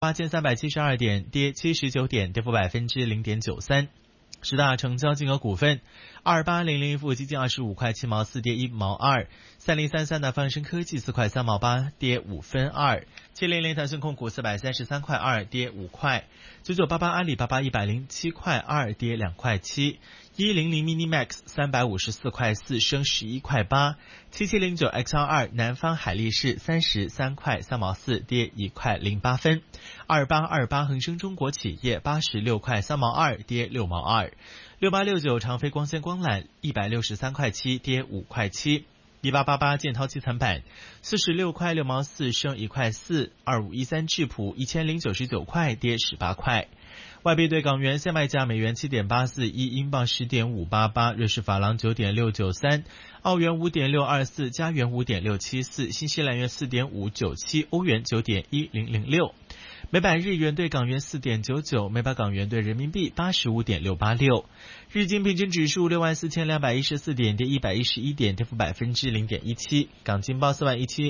8372点，跌79点，跌幅0.93%。十大成交金额股份：2800富基金25块7毛4，跌1毛2；3033的方生科技4块3毛8，跌5分2；700腾讯控股433块2，跌5块；9988阿里巴巴107块2，跌2块7；100 Minimax 354块4，升11块8；7709 XR2 南方海力士33块3毛4，跌1块08分；2828恒生中国企业86块3毛2，跌6毛2；6869长飞光纤光缆163块7，跌5块7；1888建滔基层板46块6毛4，升1块4；2513智普1099块，跌18块。外币对港元现卖价：美元7.841，英镑10.588，瑞士法郎9.693，澳元5.624，加元5.674，新西兰元4.597，欧元9.1006。每百日元对港元4.99，每百港元对人民币85.686。日经平均指数64214点，跌111点，跌幅0.17%。港金报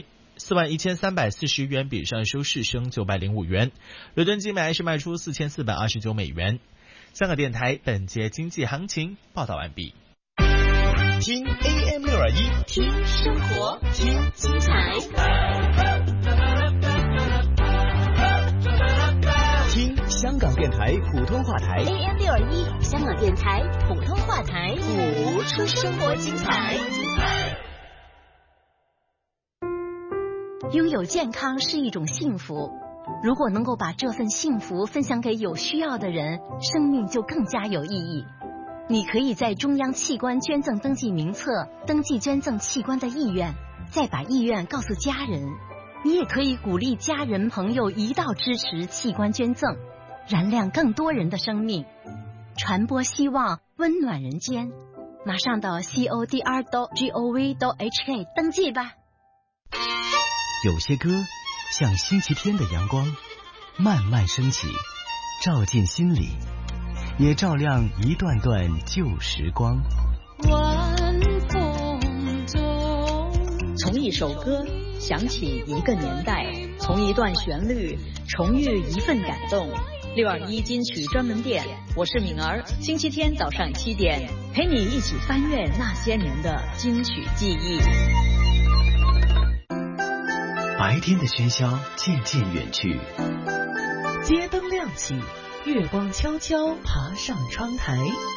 41340元，比上收市升905元。伦敦金买是卖出4429美元。香港电台本节经济行情报道完毕。 听 AM621， 听生活，听精彩。 听香港电台普通话台 AM621， 香港电台普通话台， 谱出生活精彩。 拥有健康是一种幸福，如果能够把这份幸福分享给有需要的人，生命就更加有意义。你可以在中央器官捐赠登记名册登记捐赠器官的意愿，再把意愿告诉家人。你也可以鼓励家人朋友一道支持器官捐赠，燃亮更多人的生命，传播希望，温暖人间。马上到 codr.gov.hk 登记吧。 有些歌像星期天的阳光，慢慢升起，照进心里，也照亮一段段旧时光。 晚风中， 从一首歌想起一个年代，从一段旋律重遇一份感动。621金曲专门店，我是敏儿，星期天早上7点，陪你一起翻阅那些年的金曲记忆。 白天的喧嚣渐渐远去， 街灯亮起，月光悄悄爬上窗台。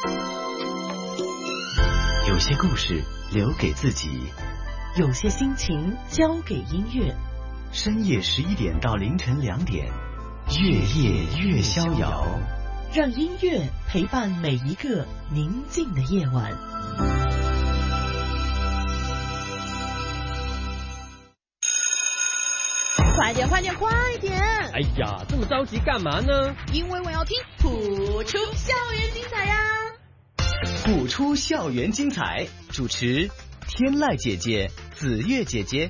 有些故事留给自己， 有些心情交给音乐。 深夜11点到凌晨2点，月夜越逍遥， 让音乐陪伴每一个宁静的夜晚。 快点快点快点！ 哎呀，这么着急干嘛呢？ 因为我要听谱出校园精彩呀！ 谱出校园精彩，主持天籁姐姐、子月姐姐。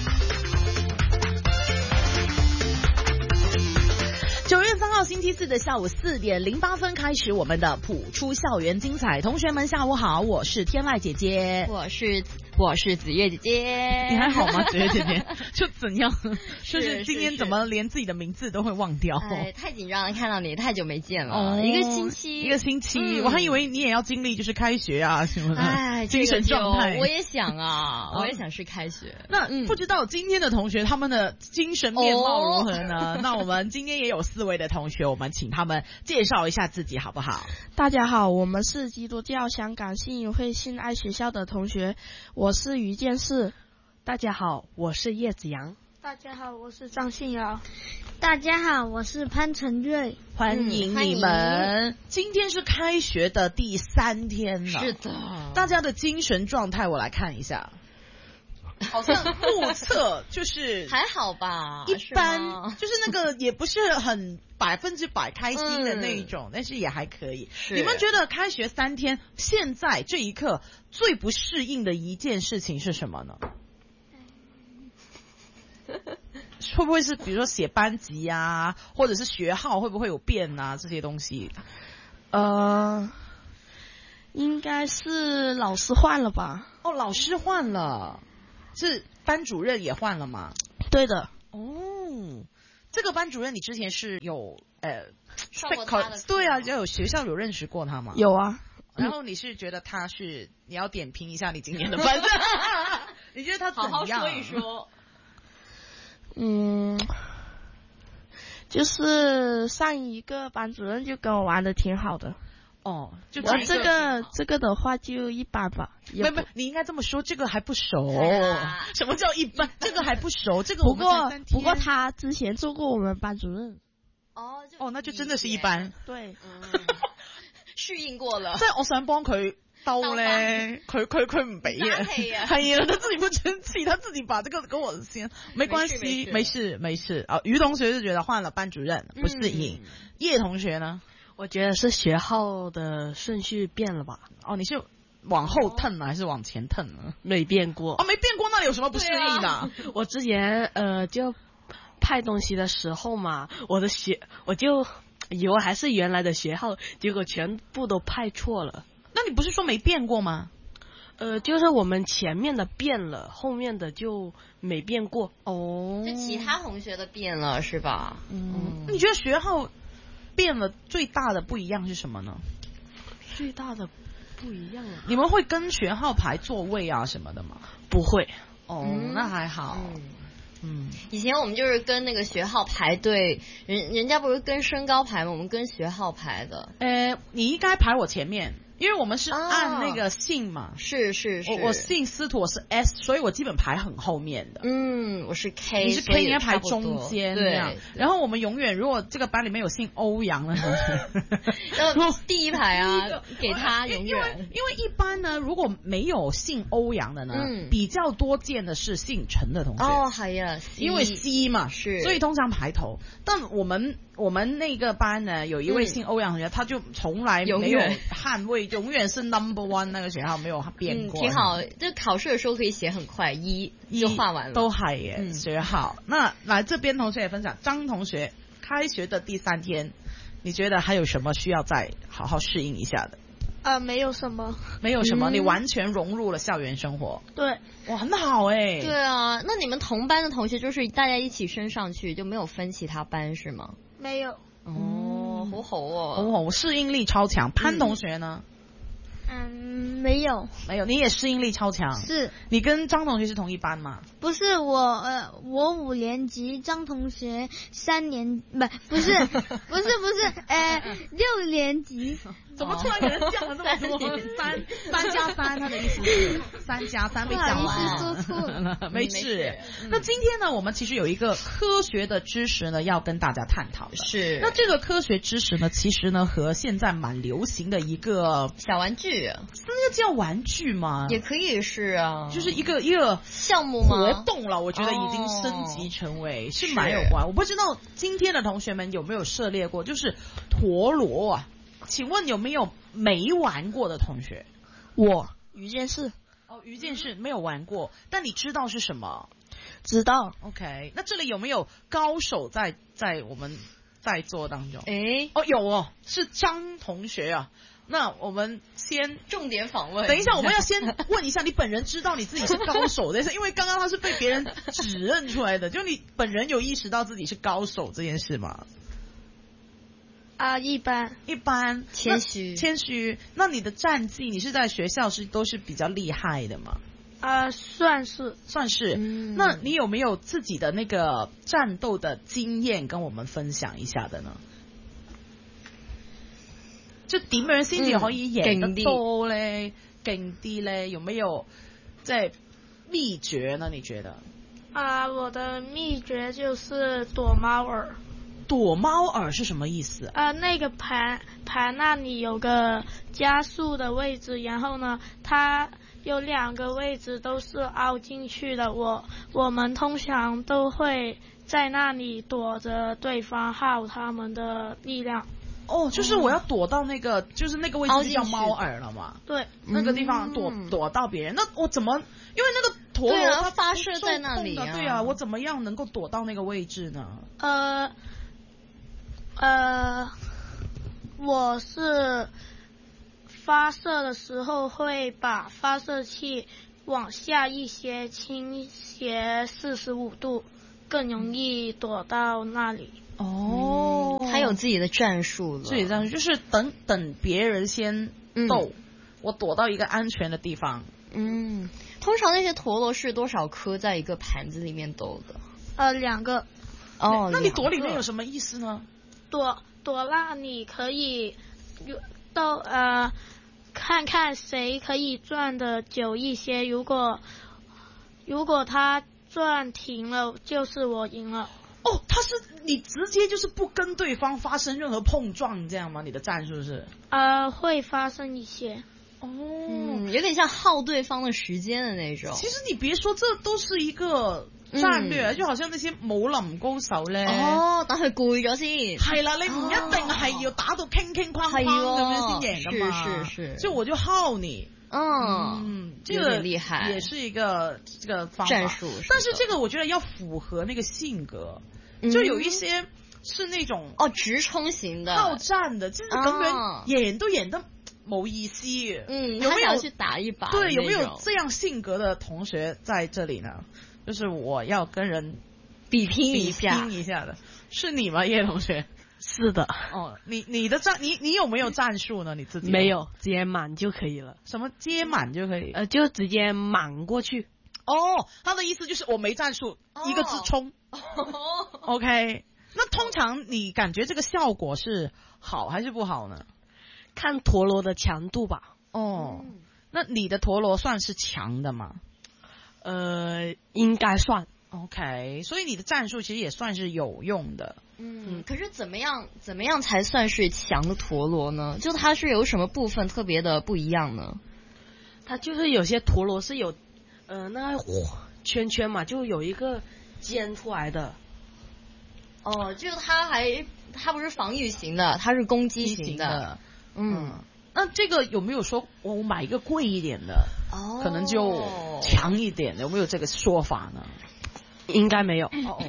9月3号星期四的下午4点08分开始我们的谱出校园精彩。同学们下午好，我是天籁姐姐， 我是子月姐姐。 你还好吗？子月姐姐就怎样？就是今天怎么连自己的名字都会忘掉？ 太紧张了，看到你太久没见了，一个星期， 我还以为你也要经历就是开学啊什么的，精神状态。 我也想啊，我也想是开学。 那不知道今天的同学他们的精神面貌如何呢？那我们今天也有4位的同学，我们请他们介绍一下自己好不好？ 大家好，我们是基督教香港信义会信爱学校的同学，我是于建士。 大家好，我是叶子阳。 大家好，我是张信尧。大家好，我是潘晨瑞。 欢迎你们！今天是开学的第3天了， 是的， 大家的精神状态我来看一下。好像目测就是还好吧， 一般，就是那个也不是很100%开心的那一种，但是也还可以。你们觉得开学3天，现在这一刻最不适应的一件事情是什么呢？会不会是比如说写班级啊，或者是学号会不会有变啊这些东西？ 应该是老师换了吧？ 哦，老师换了。是班主任也换了吗？ 对的。 哦， 这个班主任你之前是有上过他的课， 对啊，就有学校有认识过他吗？ 有啊。 然后你是觉得他是你要点评一下你今年的班长，你觉得他怎么样？ 好好说一说。 就是上一个班主任就跟我玩的挺好的。 哦，就我这个的话就一般吧。 没，你应该这么说，这个还不熟。什么叫一般？这个还不熟，这个不过他之前做过我们班主任。 哦，那就真的是一般。 对。 適應過啦， 即係我想幫佢兜咧，佢唔俾嘅，係啊，他自己不爭氣，他自己把這個跟我先，沒關係，沒事啊。於同學就覺得換了班主任不適應，葉同學呢？ 我覺得是學號的順序變了吧？ 哦，你是往後騰呢，還是往前騰呢？ 沒變過。 哦，沒變過，那你有什麼不適應的？ 我之前就派東西的時候嘛，我就以為還是原來的學號，結果全部都派錯了。 那你不是說沒變過嗎？ 就是我們前面的變了，後面的就沒變過。 哦，就其他同學的變了是吧？ 你覺得學號變了最大的不一樣是什麼呢？ 最大的不一樣啊？ 你們會跟學號排座位啊什麼的嗎？ 不會。 哦，那還好。 以前我們就是跟那個學號排隊，人家不是跟身高排嗎？我們跟學號排的。 你應該排我前面，因為我們是按那個姓嘛。 是。 我姓司徒，我是 S， 所以我基本排很後面的。 我是 K， 你是 K 應該排中間。 對。 然後我們永遠如果這個班裡面有姓歐陽的同學， 第一排啊，給他永遠。 因為一般呢，如果沒有姓歐陽的呢，比較多見的是姓陳的同學。 哦，係啊， 因為 C 嘛， 是， 所以通常排頭。但我們那個班呢，有一位姓歐陽同學，他就從來沒有捍衛，永遠是 No.1 那個學號沒有變過。 挺好，就考試的時候可以寫很快，一就畫完了。 都係耶，學號。那來這邊同學也分享，張同學開學的第3天，你覺得還有什麼需要再好好適應一下的？ 沒有什麼， 你完全融入了校園生活。 對， 哇，很好哎。 對啊，那你們同班的同學就是大家一起升上去，就沒有分其他班是嗎？ 沒有。 哦，好好哦， 好好，適應力超強。潘同學呢？ 沒有， 你也適應力超強。 是。你跟張同學是同一班嗎？ 不是，我5年級，張同學3年，不是，6年級。 怎麼突然給人降了這麼多？3+3，他的意思是3+3被降完。 說錯了， 沒事。那今天呢，我們其實有一個科學的知識呢，要跟大家探討的。 是。 那這個科學知識呢，其實呢，和現在蠻流行的一個小玩具。 那個叫玩具嗎？ 也可以是啊， 就是一個項目嗎？ 活動了，我覺得已經升級成為是蠻有關。我不知道今天的同學們有沒有涉獵過，就是陀螺啊？請問有沒有沒玩過的同學？ 我魚劍士。 魚劍士沒有玩過，但你知道是什麼？ 知道。 OK，那這裡有沒有高手在我們在座當中？有哦，是張同學啊。那我們先重點訪問。 等一下，我們要先問一下，你本人知道你自己是高手的，因為剛剛他是被別人指認出來的，就你本人有意識到自己是高手這件事嗎？ 一般， 謙虛。 那你的戰績，你是在學校都是比較厲害的嗎？ 算是。 那你有沒有自己的那個戰鬥的經驗跟我們分享一下的呢？就點樣先至可以贏得多咧，勁啲咧？有沒有即係秘訣呢？你覺得？ 我的秘訣就是躲貓耳。 躲貓耳是什麼意思？ 那個盤那裡有個加速的位置，然後呢，它有2個位置都是凹進去的。我們通常都會在那裡躲着對方，耗他們的力量。 就是我要躲到那個，就是那個位置就叫貓耳了嘛。 對， 那個地方躲到別人。那我怎麼？因為那個陀螺它發射在那裡啊。 對啊，我怎麼樣能夠躲到那個位置呢？ 我是發射的時候會把發射器往下一些，傾斜45度， 更容易躲到那里。 哦， 他有自己的战术了。 自己战术就是等别人先斗，我躲到一个安全的地方。 通常那些陀螺是多少颗在一个盘子里面斗的 ？2个。 哦，那你躲里面有什么意思呢？ 躲那你可以看看谁可以转的久一些。如果他转停了，就是我赢了。 哦，他是你直接就是不跟对方发生任何碰撞，这样吗？你的战术是？ 会发生一些。 有点像耗对方的时间的那种。 其实你别说，这都是一个戰略，就好像那些武林高手咧。 等佢攰咗先。 係啦，你唔一定係要打到傾傾框框咁樣先贏噶嘛。 是。 就我就耗你。這個厲害， 也是一個這個方法戰術。 但是這個我覺得要符合那個性格，就有一些是那種直衝型的、 好戰的，就是根本演都演得冇意思。有沒有去打一把？ 對，有沒有這樣性格的同學在這裡呢？就是我要跟人比拼一下的，是你嗎，葉同學？ 是的。 你的你有沒有戰術呢？你自己沒有，直接滿就可以了。 什麼接滿就可以？ 就直接滿過去。 他的意思就是我沒戰術，一個字衝。OK， 那通常你感覺這個效果是好還是不好呢？ 看陀螺的強度吧。 那你的陀螺算是強的嗎？ 應該算。 OK， 所以你的戰術其實也算是有用的。 可是怎麼樣才算是強的陀螺呢？就它是有什麼部分特別的不一樣呢？ 它就是有些陀螺是有那個圈圈嘛，就有一個尖出來的。 就它不是防禦型的，它是攻擊型的。 那這個有沒有說我買一個貴一點的，可能就強一點的，有沒有這個說法呢？ 應該沒有。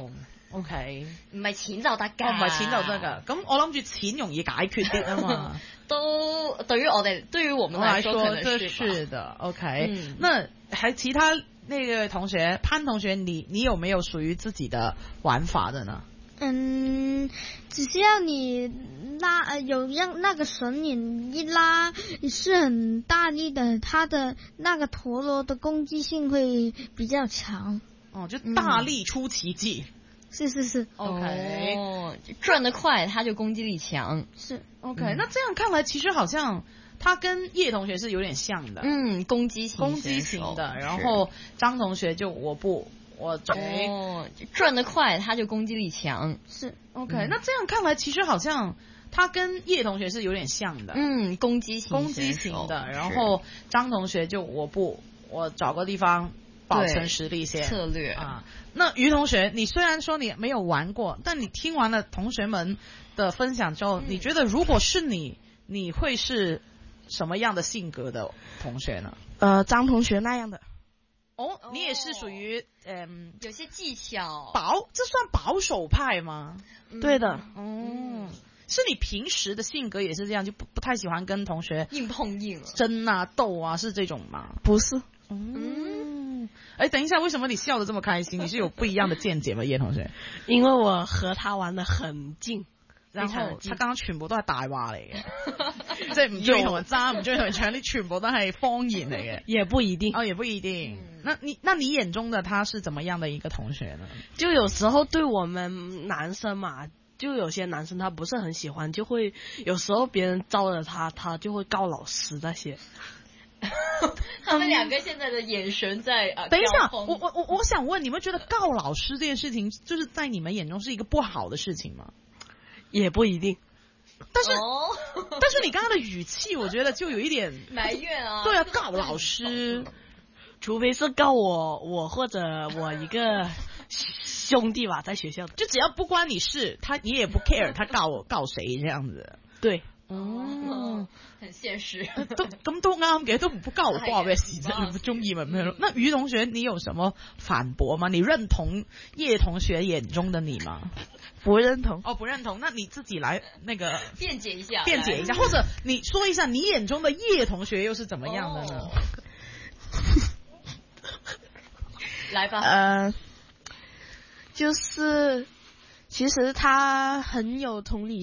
OK， 唔係錢就得㗎， 唔係錢就得㗎。咁我諗住錢容易解決啲啊嘛。 都對於我們來說可能是的。OK，那還其他那個同學潘同學，你有沒有屬於自己的玩法的呢？ 只需要你拉那個繩你一拉是很大力的，它的那個陀螺的攻擊性會比較強。 就大力出奇蹟。 是 OK， 轉得快它就攻擊力強。 是 OK， 那這樣看來其實好像他跟葉同學是有點像的。 攻擊型的。然後張同學就我轉得快他就攻擊力強。 是 OK， 那這樣看來其實好像他跟葉同學是有點像的。 攻擊型的。然後張同學就我找個地方保存實力先策略啊。那於同學，你雖然說你沒有玩過，但你聽完了同學們的分享之後，你覺得如果是你會是什麼樣的性格的同學呢？ 張同學那樣的。 你也是屬於有些技巧這算保守派嗎？ 對的。 是你平時的性格也是這樣，就不太喜歡跟同學硬碰硬爭啊鬥啊，是這種嗎？ 不是。 等一下，為什麼你笑得這麼開心？你是有不一樣的見解嗎，葉同學？ 因為我和他玩得很近， 然後他剛剛全部都係大話嚟嘅，即係唔中意同人爭，唔中意同人搶，啲全部都係謊言嚟嘅。 也不一定。 也不一定。那你眼中的他是怎麼樣的一個同學呢？ 就有時候對我們男生嘛，就有些男生他不是很喜歡，就會有時候別人招了他就會告老師那些。 他們兩個現在的眼神在等一下，我想問，你們覺得告老師這件事情，就是在你們眼中是一個不好的事情嗎？ 也不一定。 但是你剛剛的語氣，我覺得就有一點埋怨啊。 對啊，告老師， 除非是告我或者我一個兄弟吧，在學校的， 就只要不關你事，你也不 care 他告誰這樣子。 對。 很現實。 咁都啱嘅，都唔關我話咩事啫，你不中意咪咩咯？那於同學，你有什麼反駁嗎？你認同葉同學眼中的你嗎？ 不認同。 不認同，那你自己來那個辯解一下， 或者你說一下你眼中的葉同學又是怎麼樣的呢？ 來吧。 就是其实他很有同理